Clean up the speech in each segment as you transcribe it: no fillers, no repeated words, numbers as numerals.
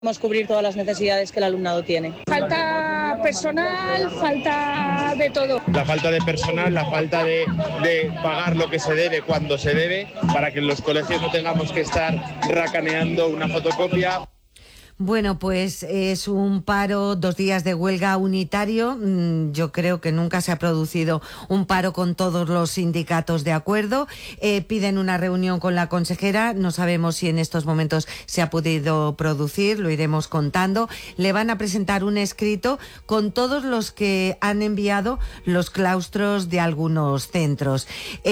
Podemos cubrir todas las necesidades que el alumnado tiene. Falta personal, falta de todo. La falta de personal, la falta de pagar lo que se debe cuando se debe, para que en los colegios no tengamos que estar racaneando una fotocopia. Bueno, pues es un paro, 2 días de huelga unitario. Yo creo que nunca se ha producido un paro con todos los sindicatos de acuerdo. Piden una reunión con la consejera. No sabemos si en estos momentos se ha podido producir, lo iremos contando. Le van a presentar un escrito con todos los que han enviado los claustros de algunos centros.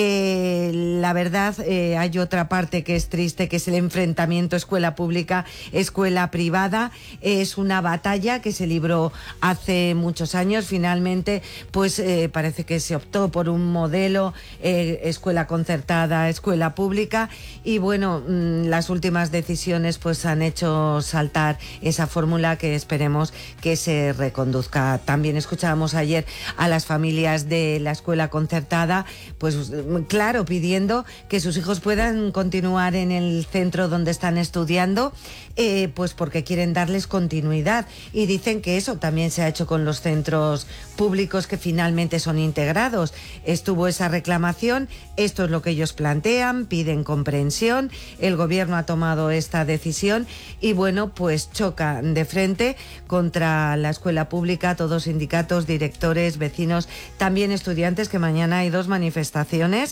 La verdad, hay otra parte que es triste, que es el enfrentamiento escuela pública, escuela privada. Es una batalla que se libró hace muchos años. Finalmente, pues parece que se optó por un modelo escuela concertada, escuela pública, y bueno, las últimas decisiones pues han hecho saltar esa fórmula que esperemos que se reconduzca. También escuchábamos ayer a las familias de la escuela concertada, pues claro, pidiendo que sus hijos puedan continuar en el centro donde están estudiando, pues porque quieren darles continuidad, y dicen que eso también se ha hecho con los centros públicos que finalmente son integrados. Estuvo esa reclamación, esto es lo que ellos plantean, piden comprensión, el gobierno ha tomado esta decisión y bueno, pues choca de frente contra la escuela pública, todos sindicatos, directores, vecinos, también estudiantes, que mañana hay 2 manifestaciones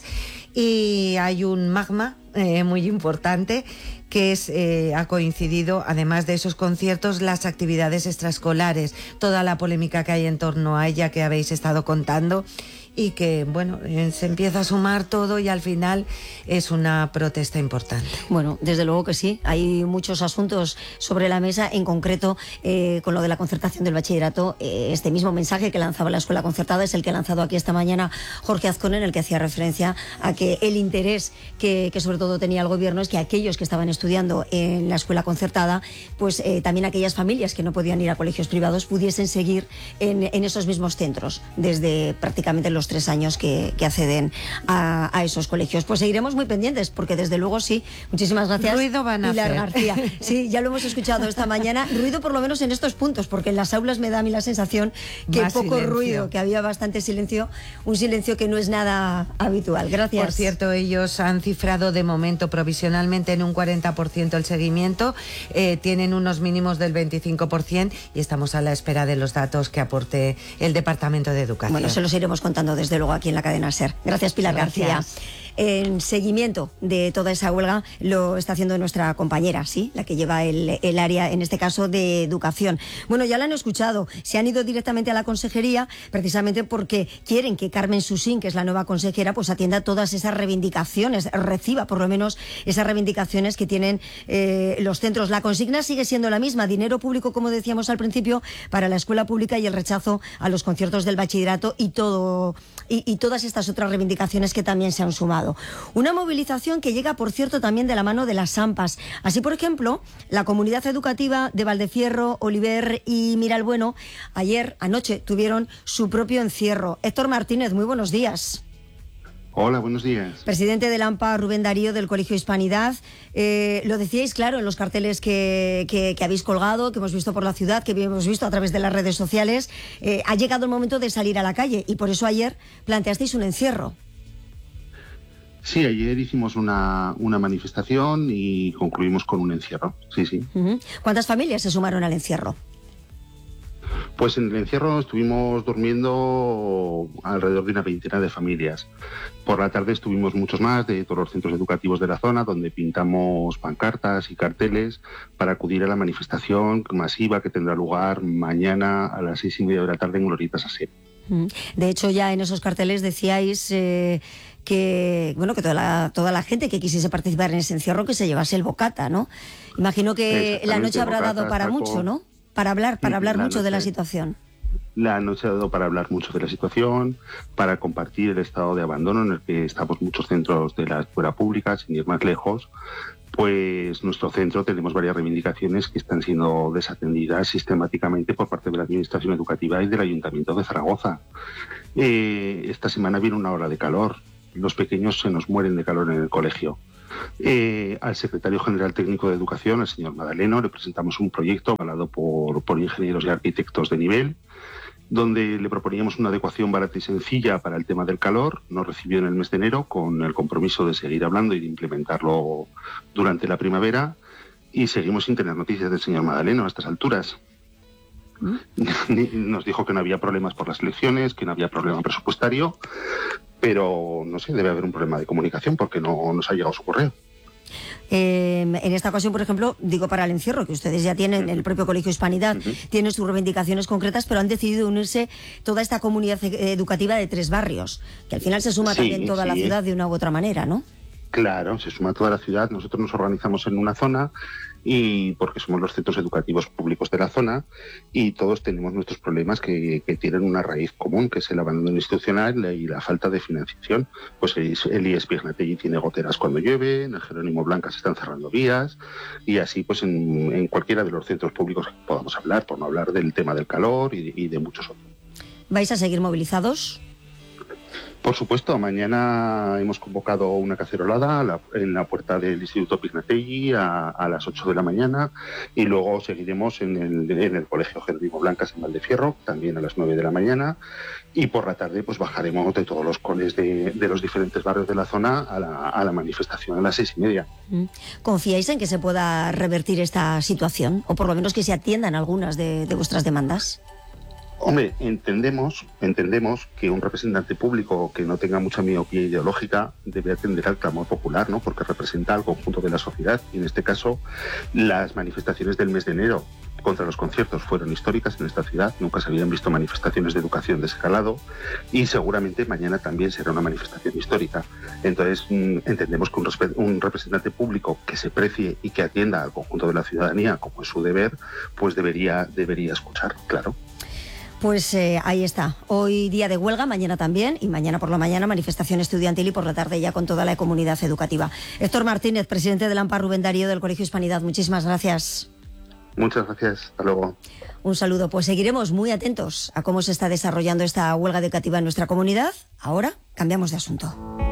y hay un magma muy importante que ha coincidido, además de esos conciertos, las actividades extraescolares, toda la polémica que hay en torno a ella que habéis estado contando, y que, bueno, se empieza a sumar todo y al final es una protesta importante. Bueno, desde luego que sí, hay muchos asuntos sobre la mesa, en concreto con lo de la concertación del bachillerato. Este mismo mensaje que lanzaba la escuela concertada es el que ha lanzado aquí esta mañana Jorge Azcón, en el que hacía referencia a que el interés que sobre todo tenía el gobierno es que aquellos que estaban estudiando en la escuela concertada, pues también aquellas familias que no podían ir a colegios privados pudiesen seguir en esos mismos centros desde prácticamente los 3 años que acceden a esos colegios. Pues seguiremos muy pendientes, porque desde luego sí. Muchísimas gracias, ruido van a Pilar hacer. García. Sí, ya lo hemos escuchado esta mañana. Ruido por lo menos en estos puntos, porque en las aulas me da a mí la sensación que Más poco silencio. ruido, que había bastante silencio, un silencio que no es nada habitual. Gracias. Por cierto, ellos han cifrado de momento provisionalmente en un 40% el seguimiento, tienen unos mínimos del 25% y estamos a la espera de los datos que aporte el Departamento de Educación. Bueno, se los iremos contando desde luego aquí en la cadena SER. Gracias, Pilar García. En seguimiento de toda esa huelga lo está haciendo nuestra compañera, sí, la que lleva el área, en este caso, de educación. Bueno, ya la han escuchado, se han ido directamente a la consejería precisamente porque quieren que Carmen Susín, que es la nueva consejera, pues atienda todas esas reivindicaciones, reciba por lo menos esas reivindicaciones que tienen los centros. La consigna sigue siendo la misma: dinero público, como decíamos al principio, para la escuela pública, y el rechazo a los conciertos del bachillerato y todas estas otras reivindicaciones que también se han sumado. Una movilización que llega, por cierto, también de la mano de las AMPAs. Así, por ejemplo, la comunidad educativa de Valdefierro, Oliver y Miralbueno anoche tuvieron su propio encierro. Héctor Martínez, muy buenos días. Hola, buenos días. Presidente del AMPA, Rubén Darío, del Colegio Hispanidad. Lo decíais, claro, en los carteles que habéis colgado, que hemos visto por la ciudad, que hemos visto a través de las redes sociales. Ha llegado el momento de salir a la calle y por eso ayer planteasteis un encierro. Sí, ayer hicimos una manifestación y concluimos con un encierro. Sí, sí. ¿Cuántas familias se sumaron al encierro? Pues en el encierro estuvimos durmiendo alrededor de una veintena de familias. Por la tarde estuvimos muchos más de todos los centros educativos de la zona, donde pintamos pancartas y carteles para acudir a la manifestación masiva que tendrá lugar mañana a las 6:30 de la tarde en Glorieta Sasser. De hecho, ya en esos carteles decíais que toda la gente que quisiese participar en ese encierro, que se llevase el bocata, ¿no? Imagino que la noche habrá dado para mucho, ¿no? Para hablar mucho de la situación. La noche ha dado para hablar mucho de la situación, para compartir el estado de abandono en el que estamos muchos centros de la escuela pública, sin ir más lejos. Pues nuestro centro tenemos varias reivindicaciones que están siendo desatendidas sistemáticamente por parte de la Administración Educativa y del Ayuntamiento de Zaragoza. Esta semana viene una ola de calor. Los pequeños se nos mueren de calor en el colegio. Al secretario general técnico de Educación, el señor Madaleno, le presentamos un proyecto avalado por ingenieros y arquitectos de nivel, donde le proponíamos una adecuación barata y sencilla para el tema del calor. Nos recibió en el mes de enero con el compromiso de seguir hablando y de implementarlo durante la primavera, y seguimos sin tener noticias del señor Madaleno a estas alturas. Nos dijo que no había problemas por las elecciones, que no había problema presupuestario, pero no sé, debe haber un problema de comunicación porque no nos ha llegado su correo. En esta ocasión, por ejemplo, digo para el encierro, que ustedes ya tienen, el propio Colegio Hispanidad tiene sus reivindicaciones concretas, pero han decidido unirse toda esta comunidad educativa de 3 barrios, que al final se suma también toda la ciudad de una u otra manera, ¿no? Claro, se suma toda la ciudad. Nosotros nos organizamos en una zona, y porque somos los centros educativos públicos de la zona, y todos tenemos nuestros problemas que tienen una raíz común, que es el abandono institucional y la falta de financiación. Pues el IES Pignatelli tiene goteras cuando llueve, en el Jerónimo Blanca se están cerrando vías, y así pues en cualquiera de los centros públicos que podamos hablar, por no hablar del tema del calor y de muchos otros. ¿Vais a seguir movilizados? Por supuesto, mañana hemos convocado una cacerolada en la puerta del Instituto Pignatelli a las 8 de la mañana, y luego seguiremos en el Colegio Jerónimo Blancas en Valdefierro, también a las 9 de la mañana, y por la tarde pues bajaremos de todos los coles de los diferentes barrios de la zona a la manifestación a las 6:30. ¿Confiáis en que se pueda revertir esta situación, o por lo menos que se atiendan algunas de vuestras demandas? Hombre, entendemos que un representante público que no tenga mucha miopía ideológica debe atender al clamor popular, ¿no? Porque representa al conjunto de la sociedad, y en este caso las manifestaciones del mes de enero contra los conciertos fueron históricas en esta ciudad. Nunca se habían visto manifestaciones de educación de ese calado, y seguramente mañana también será una manifestación histórica. Entonces entendemos que un representante público que se precie y que atienda al conjunto de la ciudadanía, como es su deber, pues debería escuchar, claro. Pues ahí está. Hoy día de huelga, mañana también, y mañana por la mañana manifestación estudiantil, y por la tarde ya con toda la comunidad educativa. Héctor Martínez, presidente del AMPA Rubén Darío del Colegio Hispanidad, muchísimas gracias. Muchas gracias, hasta luego. Un saludo. Pues seguiremos muy atentos a cómo se está desarrollando esta huelga educativa en nuestra comunidad. Ahora cambiamos de asunto.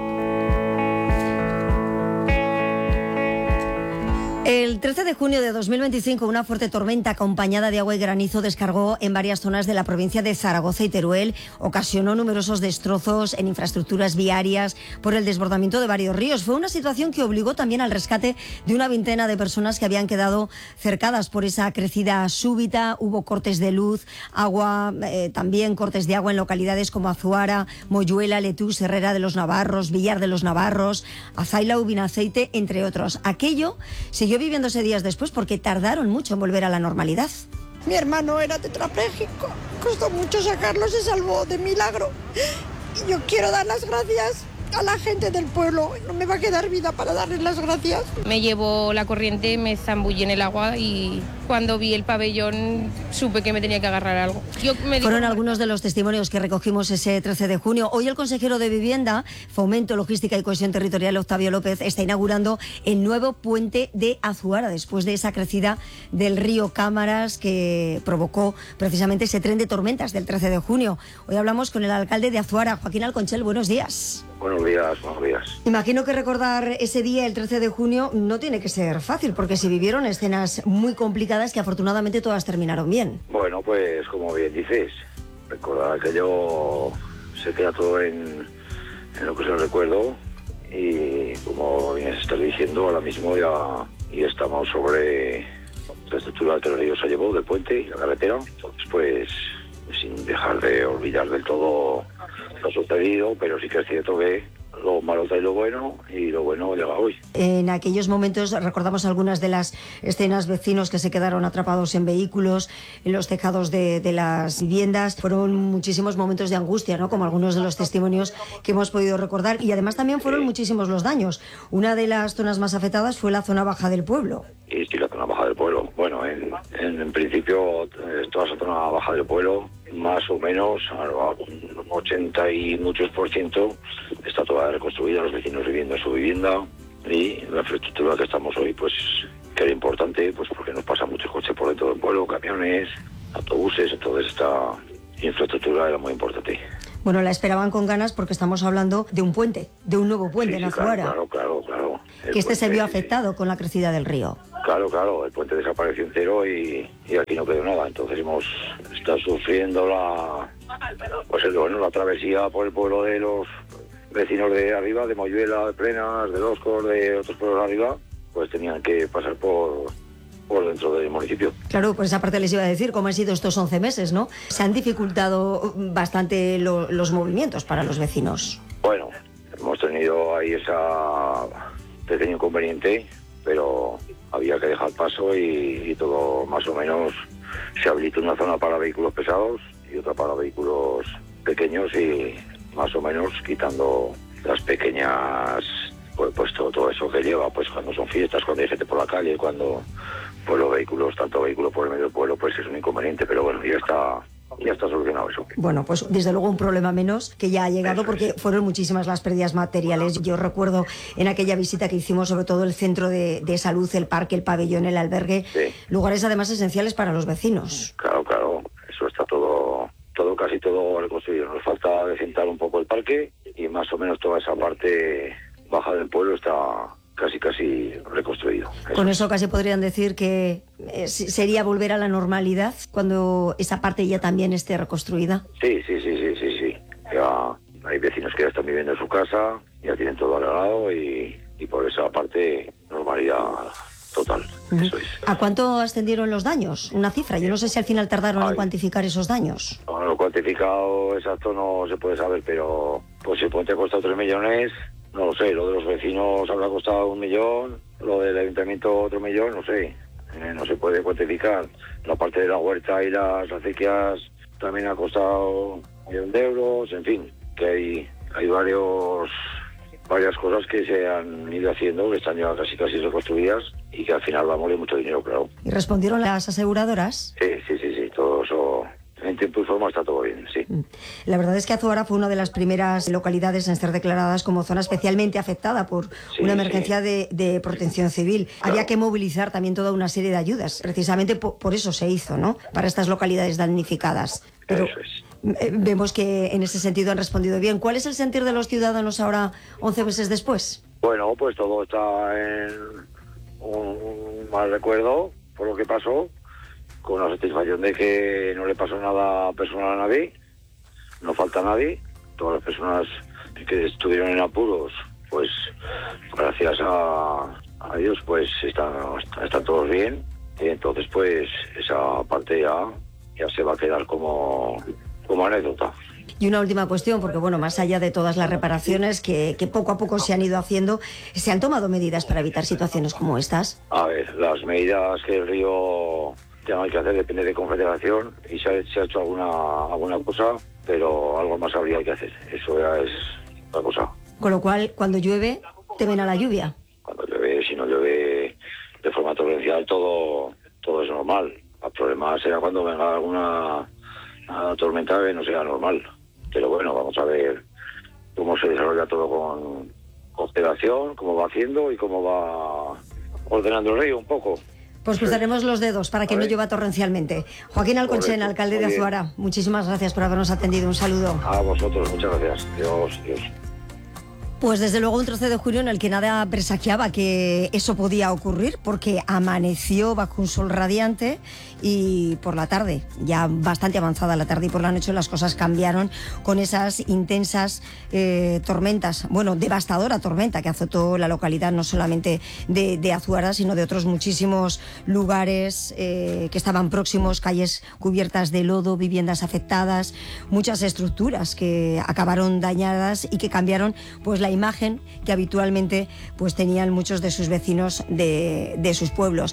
El 13 de junio de 2025, una fuerte tormenta acompañada de agua y granizo descargó en varias zonas de la provincia de Zaragoza y Teruel. Ocasionó numerosos destrozos en infraestructuras viarias por el desbordamiento de varios ríos. Fue una situación que obligó también al rescate de una veintena de personas que habían quedado cercadas por esa crecida súbita. Hubo cortes de luz, agua, también cortes de agua en localidades como Azuara, Moyuela, Letús, Herrera de los Navarros, Villar de los Navarros, Azaila, Ubinaceite, entre otros. Aquello siguió viviéndose días después porque tardaron mucho en volver a la normalidad. Mi hermano era tetrapléjico, costó mucho sacarlo, se salvó de milagro. Y yo quiero dar las gracias a la gente del pueblo, no me va a quedar vida para darles las gracias. Me llevó la corriente, me zambullí en el agua, y cuando vi el pabellón supe que me tenía que agarrar algo. Fueron algunos de los testimonios que recogimos ese 13 de junio. Hoy el consejero de Vivienda, Fomento, Logística y Cohesión Territorial, Octavio López, está inaugurando el nuevo puente de Azuara, después de esa crecida del río Cámaras que provocó precisamente ese tren de tormentas del 13 de junio. Hoy hablamos con el alcalde de Azuara, Joaquín Alconchel. Buenos días. Buenos días, buenos días. Imagino que recordar ese día, el 13 de junio, no tiene que ser fácil, porque se vivieron escenas muy complicadas que afortunadamente todas terminaron bien. Bueno, pues como bien dices, recordar aquello se queda todo en lo que es el recuerdo, y como bien estás diciendo, ahora mismo ya estamos sobre la estructura que el río se llevó del puente y la carretera. Entonces, pues sin dejar de olvidar del todo lo sucedido, pero sí que es cierto que lo malo trae lo bueno, y lo bueno llega hoy. En aquellos momentos recordamos algunas de las escenas, vecinos que se quedaron atrapados en vehículos, en los tejados de las viviendas. Fueron muchísimos momentos de angustia, ¿no? Como algunos de los testimonios que hemos podido recordar, y además también fueron muchísimos los daños. Una de las zonas más afectadas fue la zona baja del pueblo. Y sí, la zona baja del pueblo. Bueno, en principio toda esa zona baja del pueblo, más o menos, un 80 y muchos % está toda reconstruida, los vecinos viviendo en su vivienda, y la infraestructura que estamos hoy, pues que era importante, pues porque nos pasan muchos coches por dentro del pueblo, camiones, autobuses. Entonces esta infraestructura era muy importante. Bueno, la esperaban con ganas porque estamos hablando de un puente, de un nuevo puente en Azuara. Claro. que este se vio afectado con la crecida del río. Claro, el puente desapareció entero y aquí no quedó nada. Entonces hemos estado sufriendo la travesía por el pueblo de los vecinos de arriba, de Moyuela, de Plenas, de Loscos, de otros pueblos de arriba, pues tenían que pasar por dentro del municipio. Claro, por esa parte les iba a decir cómo han sido estos 11 meses, ¿no? Se han dificultado bastante los movimientos para los vecinos. Bueno, hemos tenido ahí ese pequeño inconveniente, pero había que dejar paso y todo más o menos se habilitó una zona para vehículos pesados y otra para vehículos pequeños y más o menos quitando las pequeñas, pues todo eso que lleva, pues cuando son fiestas, cuando hay gente por la calle, cuando pues los vehículos, tanto vehículos por el medio del pueblo, pues es un inconveniente, pero bueno, ya está solucionado eso. Bueno, pues desde luego un problema menos que ya ha llegado eso porque fueron muchísimas las pérdidas materiales. Yo recuerdo en aquella visita que hicimos, sobre todo el centro de salud, el parque, el pabellón, el albergue, sí. Lugares además esenciales para los vecinos. Claro, eso está casi todo reconstruido. Nos falta decentar un poco el parque y más o menos toda esa parte baja del pueblo está casi reconstruido. Con eso casi podrían decir que sería volver a la normalidad cuando esa parte ya también esté reconstruida. Sí. Ya hay vecinos que ya están viviendo en su casa, ya tienen todo arreglado y por esa parte normalidad total. Eso es. ¿A cuánto ascendieron los daños? Una cifra. Yo no sé si al final tardaron en cuantificar esos daños. Bueno, lo cuantificado exacto no se puede saber, pero pues si el puente ha costado 3 millones... No lo sé, lo de los vecinos habrá costado 1 millón, lo del ayuntamiento otro millón, no sé, no se puede cuantificar. La parte de la huerta y las acequias también ha costado 1 millón de euros, en fin, que hay varias cosas que se han ido haciendo, que están ya casi reconstruidas y que al final va a morir mucho dinero, claro. ¿Y respondieron las aseguradoras? Sí, todo eso... En tiempo y forma está todo bien, sí. La verdad es que Azuara fue una de las primeras localidades en ser declaradas como zona especialmente afectada por una emergencia de protección civil. Claro. Había que movilizar también toda una serie de ayudas. Precisamente por eso se hizo, ¿no? Para estas localidades damnificadas. Pero eso es. Vemos que en ese sentido han respondido bien. ¿Cuál es el sentir de los ciudadanos ahora, 11 meses después? Bueno, pues todo está en un mal recuerdo por lo que pasó, con la satisfacción de que no le pasó nada personal a nadie, no falta nadie, todas las personas que estuvieron en apuros, pues gracias a Dios pues están todos bien, y entonces pues esa parte ya se va a quedar como anécdota. Y una última cuestión, porque bueno, más allá de todas las reparaciones que poco a poco se han ido haciendo, ¿se han tomado medidas para evitar situaciones como estas? A ver, las medidas que el río... Ya no hay que hacer, depende de Confederación y se ha hecho alguna cosa, pero algo más habría que hacer. Eso ya es otra cosa. Con lo cual, cuando llueve, temen a la lluvia. Cuando llueve, si no llueve de forma torrencial, todo es normal. El problema será cuando venga alguna tormenta que no sea normal. Pero bueno, vamos a ver cómo se desarrolla todo con Confederación, cómo va haciendo y cómo va ordenando el río un poco. Pues cruzaremos los dedos para que no llueva torrencialmente. Joaquín Alconchen, alcalde de Azuara, muchísimas gracias por habernos atendido. Un saludo. A vosotros, muchas gracias. Dios. Pues desde luego un 13 de julio en el que nada presagiaba que eso podía ocurrir, porque amaneció bajo un sol radiante y por la tarde, ya bastante avanzada la tarde y por la noche, las cosas cambiaron con esas intensas tormentas, bueno, devastadora tormenta que azotó la localidad no solamente de Azuara, sino de otros muchísimos lugares que estaban próximos, calles cubiertas de lodo, viviendas afectadas, muchas estructuras que acabaron dañadas y que cambiaron pues la imagen que habitualmente pues tenían muchos de sus vecinos de sus pueblos.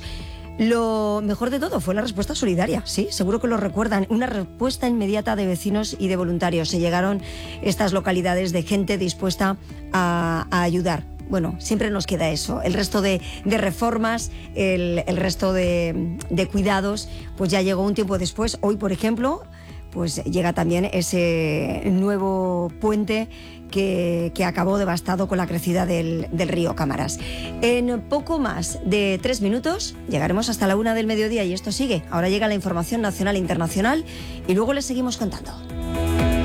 Lo mejor de todo fue la respuesta solidaria, sí, seguro que lo recuerdan, una respuesta inmediata de vecinos y de voluntarios. Se llegaron estas localidades de gente dispuesta a ayudar. Bueno, siempre nos queda eso, el resto de reformas, el resto de cuidados, pues ya llegó un tiempo después. Hoy, por ejemplo, pues llega también ese nuevo puente que acabó devastado con la crecida del río Cámaras. En poco más de 3 minutos llegaremos hasta la 1 del mediodía y esto sigue. Ahora llega la información nacional e internacional y luego les seguimos contando.